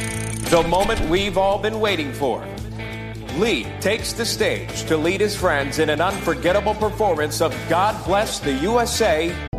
The moment we've all been waiting for. Lee takes the stage to lead his friends in an unforgettable performance of God Bless the USA.